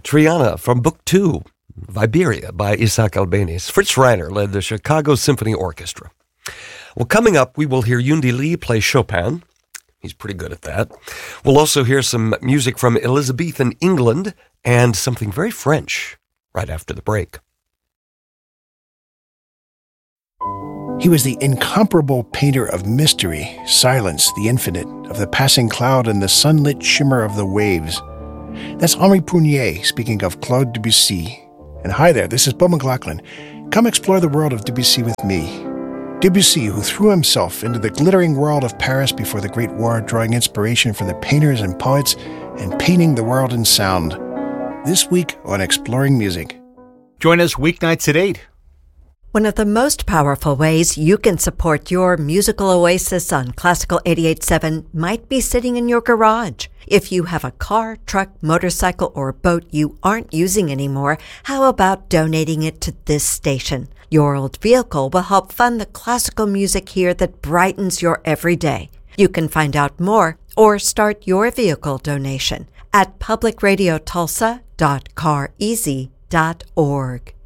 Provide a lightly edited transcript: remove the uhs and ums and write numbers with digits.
Triana from Book 2, Viberia by Isaac Albéniz. Fritz Reiner led the Chicago Symphony Orchestra. Well, coming up, we will hear Yundi Lee play Chopin. He's pretty good at that. We'll also hear some music from Elizabethan England and something very French right after the break. He was the incomparable painter of mystery, silence, the infinite, of the passing cloud and the sunlit shimmer of the waves. That's Henri Prunier speaking of Claude Debussy. And hi there, this is Beau McLaughlin. Come explore the world of Debussy with me. Debussy, who threw himself into the glittering world of Paris before the Great War, drawing inspiration from the painters and poets and painting the world in sound. This week on Exploring Music. Join us weeknights at 8. One of the most powerful ways you can support your musical oasis on Classical 88.7 might be sitting in your garage. If you have a car, truck, motorcycle, or boat you aren't using anymore, how about donating it to this station? Your old vehicle will help fund the classical music here that brightens your everyday. You can find out more or start your vehicle donation at publicradiotulsa.careasy.org.